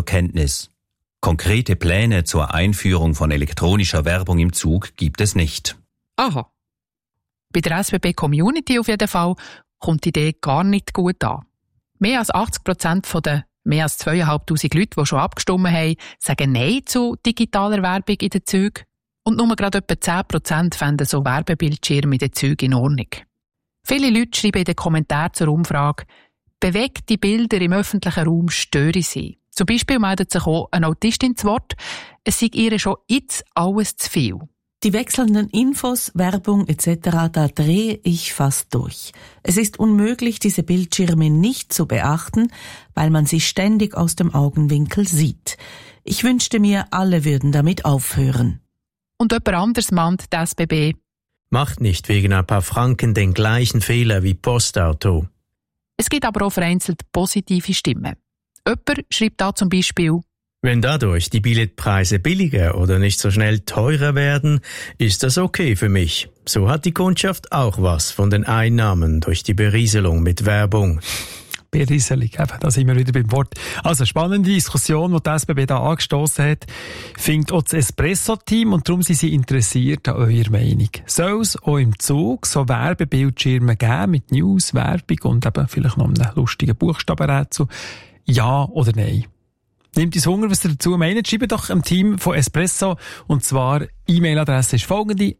Kenntnis. Konkrete Pläne zur Einführung von elektronischer Werbung im Zug gibt es nicht. Aha. Bei der SBB-Community auf jeden Fall kommt die Idee gar nicht gut an. Mehr als 80% von den mehr als 2'500 Leute, die schon abgestimmt haben, sagen Nein zu digitaler Werbung in den Zügen. Und nur gerade etwa 10% fänden so Werbebildschirme in den Zügen in Ordnung. Viele Leute schreiben in den Kommentaren zur Umfrage, bewegte Bilder im öffentlichen Raum stören sie. Zum Beispiel meldet sich auch eine Autistin zu Wort, es sei ihr schon jetzt alles zu viel. Die wechselnden Infos, Werbung etc., da drehe ich fast durch. Es ist unmöglich, diese Bildschirme nicht zu beachten, weil man sie ständig aus dem Augenwinkel sieht. Ich wünschte mir, alle würden damit aufhören. Und jemand anderes mahnt die SBB. Macht nicht wegen ein paar Franken den gleichen Fehler wie Postauto. Es gibt aber auch vereinzelt positive Stimmen. Jemand schreibt da zum Beispiel: Wenn dadurch die Billetpreise billiger oder nicht so schnell teurer werden, ist das okay für mich. So hat die Kundschaft auch was von den Einnahmen durch die Berieselung mit Werbung. Berieselung, da sind wir wieder beim Wort. Also, spannende Diskussion, die die SBB da angestoßen hat, findet auch das Espresso-Team und darum sind sie interessiert an eurer Meinung. Soll es auch im Zug so Werbebildschirme geben mit News, Werbung und eben vielleicht noch einem lustigen Buchstabenrätsel? Ja oder nein? Nehmt uns Hunger, was ihr dazu meint, schreibt doch am Team von Espresso. Und zwar, E-Mail-Adresse ist folgende: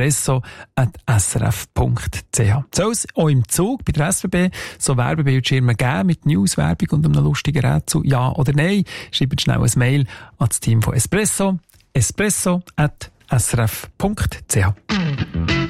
espresso@srf.ch. Soll es auch im Zug bei der SBB so Werbebildschirme geben mit News, Werbung und einem lustigen Rätsel? Ja oder nein? Schreibt schnell ein Mail an das Team von Espresso. espresso@srf.ch.